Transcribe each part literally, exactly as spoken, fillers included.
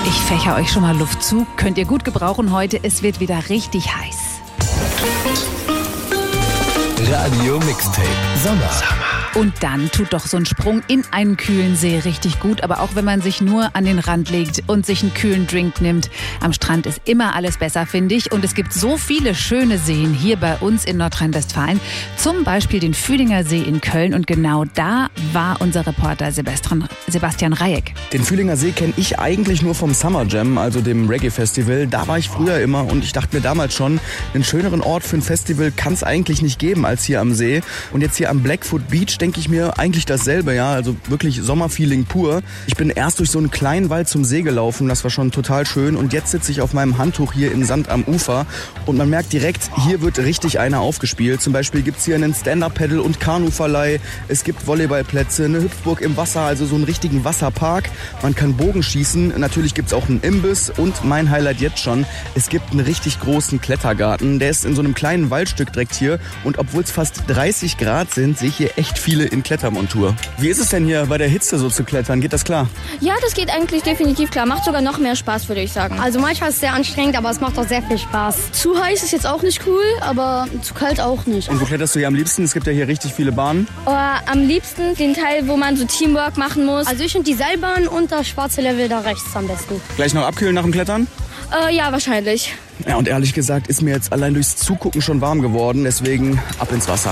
Ich fächer euch schon mal Luft zu. Könnt ihr gut gebrauchen heute. Es wird wieder richtig heiß. Radio Mixtape Sommer. Und dann tut doch so ein Sprung in einen kühlen See richtig gut. Aber auch wenn man sich nur an den Rand legt und sich einen kühlen Drink nimmt. Am Strand ist immer alles besser, finde ich. Und es gibt so viele schöne Seen hier bei uns in Nordrhein-Westfalen. Zum Beispiel den Fühlinger See in Köln. Und genau da war unser Reporter Sebastian, Sebastian Rajek. Den Fühlinger See kenne ich eigentlich nur vom Summer Jam, also dem Reggae-Festival. Da war ich früher immer und ich dachte mir damals schon, einen schöneren Ort für ein Festival kann es eigentlich nicht geben als hier am See. Und jetzt hier am Blackfoot Beach denke ich mir eigentlich dasselbe, ja, also wirklich Sommerfeeling pur. Ich bin erst durch so einen kleinen Wald zum See gelaufen, das war schon total schön und jetzt sitze ich auf meinem Handtuch hier im Sand am Ufer und man merkt direkt, hier wird richtig einer aufgespielt. Zum Beispiel gibt's hier einen Stand-Up-Paddle- und Kanuverleih, es gibt Volleyballplätze, eine Hüpfburg im Wasser, also so einen richtigen Wasserpark. Man kann Bogen schießen, natürlich gibt's auch einen Imbiss und mein Highlight jetzt schon, es gibt einen richtig großen Klettergarten. Der ist in so einem kleinen Waldstück direkt hier und obwohl es fast dreißig Grad sind, sehe ich hier echt viele in Klettermontur. Wie ist es denn hier bei der Hitze so zu klettern? Geht das klar? Ja, das geht eigentlich definitiv klar. Macht sogar noch mehr Spaß, würde ich sagen. Also manchmal ist es sehr anstrengend, aber es macht auch sehr viel Spaß. Zu heiß ist jetzt auch nicht cool, aber zu kalt auch nicht. Und wo kletterst du hier am liebsten? Es gibt ja hier richtig viele Bahnen. Oh, am liebsten den Teil, wo man so Teamwork machen muss. Also ich finde die Seilbahn und das schwarze Level da rechts am besten. Gleich noch abkühlen nach dem Klettern? Äh, ja, wahrscheinlich. Ja, und ehrlich gesagt ist mir jetzt allein durchs Zugucken schon warm geworden, deswegen ab ins Wasser.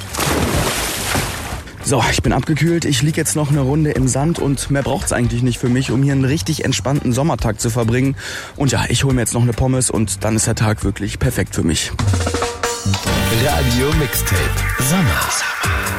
So, ich bin abgekühlt, ich liege jetzt noch eine Runde im Sand und mehr braucht's eigentlich nicht für mich, um hier einen richtig entspannten Sommertag zu verbringen. Und ja, ich hole mir jetzt noch eine Pommes und dann ist der Tag wirklich perfekt für mich. Radio Mixtape Sommer.